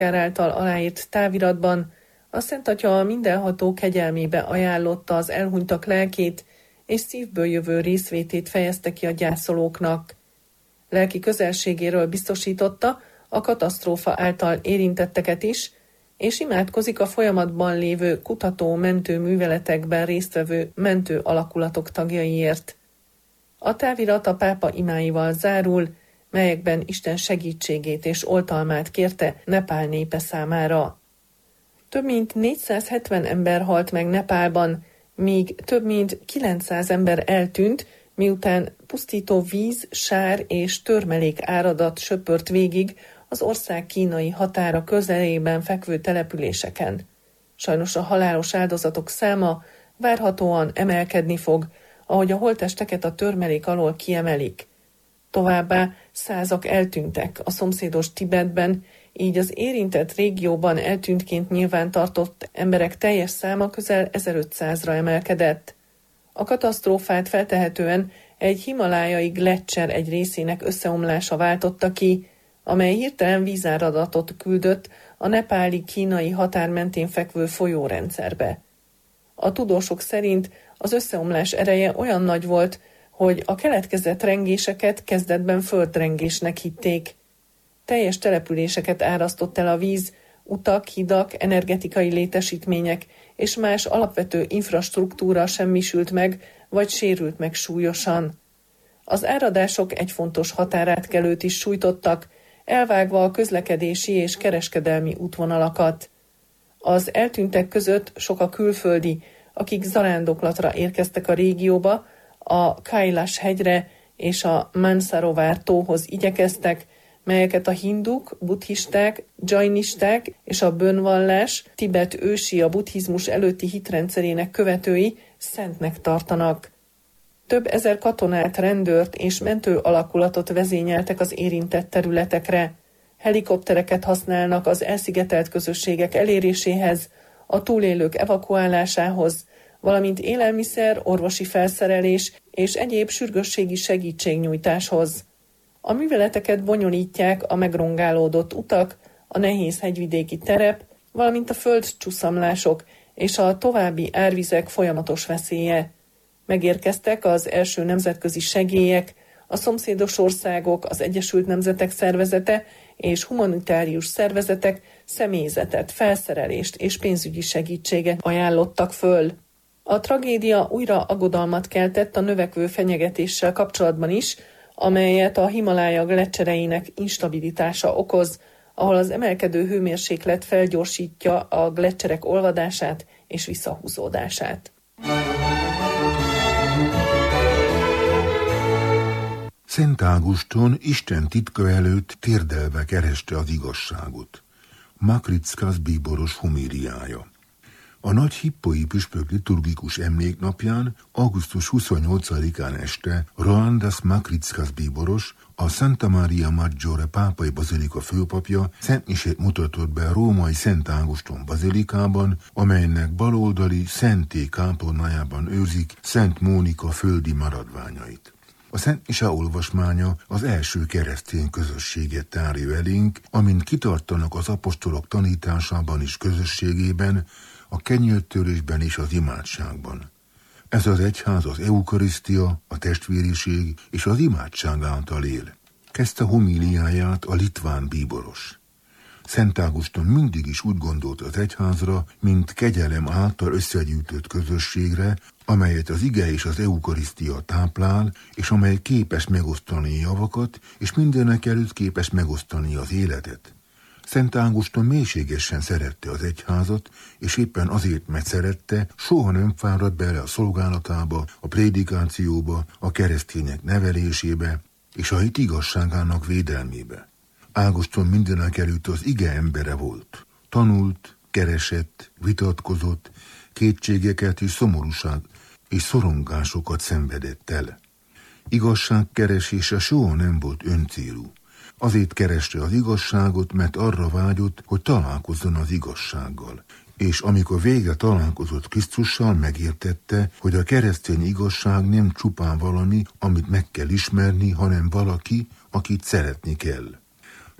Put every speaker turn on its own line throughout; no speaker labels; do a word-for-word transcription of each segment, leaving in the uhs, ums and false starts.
által aláírt táviratban a Szent Atya a mindenható kegyelmébe ajánlotta az elhunytak lelkét, és szívből jövő részvétét fejezte ki a gyászolóknak. Lelki közelségéről biztosította a katasztrófa által érintetteket is, és imádkozik a folyamatban lévő kutató-mentő műveletekben résztvevő mentő alakulatok tagjaiért. A távirat a pápa imáival zárul, melyekben Isten segítségét és oltalmát kérte Nepál népe számára. Több mint négyszázhetven ember halt meg Nepálban, míg több mint kilencszáz ember eltűnt, miután pusztító víz, sár és törmelék áradat söpört végig az ország kínai határa közelében fekvő településeken. Sajnos a halálos áldozatok száma várhatóan emelkedni fog, ahogy a holttesteket a törmelék alól kiemelik. Továbbá százak eltűntek a szomszédos Tibetben, így az érintett régióban eltűntként nyilván tartott emberek teljes száma közel ezerötszázra emelkedett. A katasztrófát feltehetően egy himalájai gleccser egy részének összeomlása váltotta ki, amely hirtelen vízáradatot küldött a nepáli-kínai határ mentén fekvő folyórendszerbe. A tudósok szerint az összeomlás ereje olyan nagy volt, hogy a keletkezett rengéseket kezdetben földrengésnek hitték. Teljes településeket árasztott el a víz, utak, hidak, energetikai létesítmények és más alapvető infrastruktúra semmisült meg, vagy sérült meg súlyosan. Az áradások egy fontos határátkelőt is sújtottak, elvágva a közlekedési és kereskedelmi útvonalakat. Az eltűntek között sok a külföldi, akik zarándoklatra érkeztek a régióba, a Kailash hegyre és a Mansarovar tóhoz igyekeztek, melyeket a hinduk, buddhisták, dzsainisták és a bönvallás, Tibet ősi a buddhizmus előtti hitrendszerének követői szentnek tartanak. Több ezer katonát, rendőrt és mentő alakulatot vezényeltek az érintett területekre. Helikoptereket használnak az elszigetelt közösségek eléréséhez, a túlélők evakuálásához, valamint élelmiszer, orvosi felszerelés és egyéb sürgősségi segítségnyújtáshoz. A műveleteket bonyolítják a megrongálódott utak, a nehéz hegyvidéki terep, valamint a földcsúszamlások és a további árvizek folyamatos veszélye. Megérkeztek az első nemzetközi segélyek, a szomszédos országok, az Egyesült Nemzetek Szervezete és humanitárius szervezetek személyzetet, felszerelést és pénzügyi segítséget ajánlottak föl. A tragédia újra aggodalmat keltett a növekvő fenyegetéssel kapcsolatban is, amelyet a Himalája gleccsereinek instabilitása okoz, ahol az emelkedő hőmérséklet felgyorsítja a gleccserek olvadását és visszahúzódását.
Szent Ágoston Isten titka előtt térdelve kereste az igazságot. Makrickas bíboros homíliája. A nagy hippói püspök liturgikus emléknapján, augusztus huszonnyolcadikán este Rolandas Makrickas bíboros, a Santa Maria Maggiore pápai bazilika főpapja szentmisét mutatott be a római Szent Ágoston bazilikában, amelynek baloldali szentély kápolnájában őrzik Szent Mónika földi maradványait. A Szent Mise olvasmánya az első keresztény közösséget tárja elénk, amint kitartanak az apostolok tanításában és közösségében, a kenyértörésben és az imádságban. Ez az egyház az eukarisztia, a testvériség és az imádság által él. Kezdte homíliáját a litván bíboros. Szent Ágoston mindig is úgy gondolt az egyházra, mint kegyelem által összegyűjtött közösségre, amelyet az ige és az eukarisztia táplál, és amely képes megosztani javakat, és mindenek előtt képes megosztani az életet. Szent Ágoston mélységesen szerette az egyházat, és éppen azért, mert szerette, soha nem fáradt bele a szolgálatába, a prédikációba, a keresztények nevelésébe, és a hit igazságának védelmébe. Ágoston mindenek előtt az ige embere volt. Tanult, keresett, vitatkozott, kétségeket és szomorúság és szorongásokat szenvedett el. Igazság keresése soha nem volt öncélú. Azért kereste az igazságot, mert arra vágyott, hogy találkozzon az igazsággal. És amikor végre találkozott Krisztussal, megértette, hogy a keresztény igazság nem csupán valami, amit meg kell ismerni, hanem valaki, akit szeretni kell.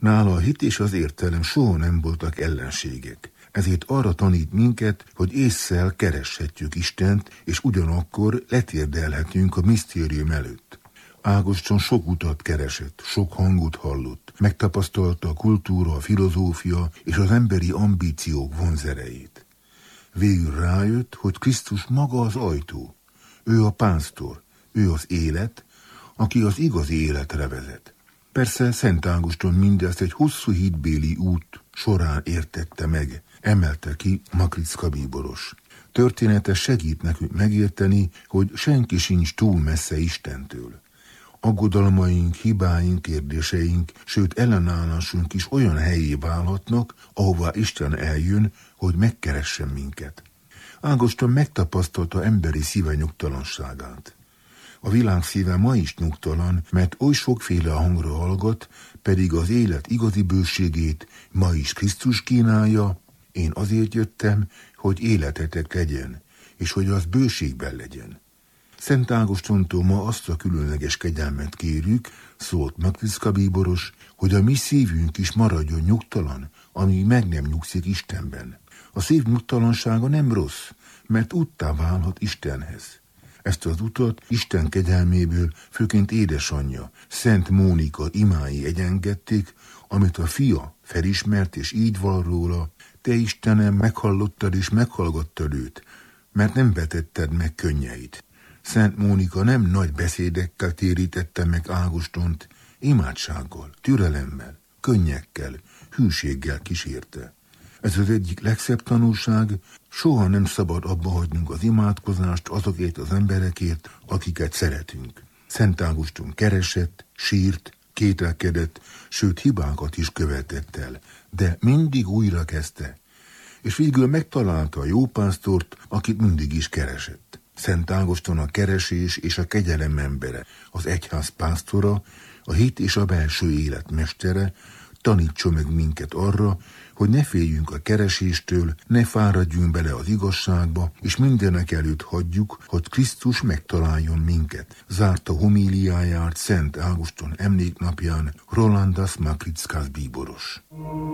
Nála a hit és az értelem soha nem voltak ellenségek. Ezért arra tanít minket, hogy ésszel kereshetjük Istent, és ugyanakkor letérdelhetünk a misztérium előtt. Ágoston sok utat keresett, sok hangot hallott, megtapasztalta a kultúra, a filozófia és az emberi ambíciók vonzerejét. Végül rájött, hogy Krisztus maga az ajtó. Ő a pásztor, ő az élet, aki az igazi életre vezet. Persze Szent Ágoston mindezt egy hosszú hitbéli út során értette meg, emelte ki Makricka bíboros. Története segít nekünk megérteni, hogy senki sincs túl messze Istentől. Aggodalmaink, hibáink, kérdéseink, sőt ellenállásunk is olyan helyé válhatnak, ahová Isten eljön, hogy megkeressen minket. Ágoston megtapasztalta emberi szíve nyugtalanságát. A világ szíve ma is nyugtalan, mert oly sokféle hangra hallgat, pedig az élet igazi bőségét ma is Krisztus kínálja. Én azért jöttem, hogy életetek legyen, és hogy az bőségben legyen. Szent Ágostontól ma azt a különleges kegyelmet kérjük, szólt Makricka bíboros, hogy a mi szívünk is maradjon nyugtalan, amíg meg nem nyugszik Istenben. A szív nyugtalansága nem rossz, mert úttá válhat Istenhez. Ezt az utat Isten kegyelméből főként édesanyja, Szent Mónika imái egyengedték, amit a fia felismert, és így val róla: te Istenem, meghallottad és meghallgattad őt, mert nem vetetted meg könnyeit. Szent Mónika nem nagy beszédekkel térítette meg Ágostont, imádsággal, türelemmel, könnyekkel, hűséggel kísérte. Ez az egyik legszebb tanulság, soha nem szabad abba hagynunk az imádkozást azokért az emberekért, akiket szeretünk. Szent Ágoston keresett, sírt, kételkedett, sőt hibákat is követett el, de mindig újra kezdte, és végül megtalálta a jó pásztort, akit mindig is keresett. Szent Ágoston a keresés és a kegyelem embere, az egyház pásztora, a hit és a belső élet mestere, tanítson meg minket arra, hogy ne féljünk a kereséstől, ne fáradjunk bele az igazságba, és mindenek előtt hagyjuk, hogy Krisztus megtaláljon minket. Zárta homíliáját Szent Ágoston emléknapján Rolandas Makrickas bíboros.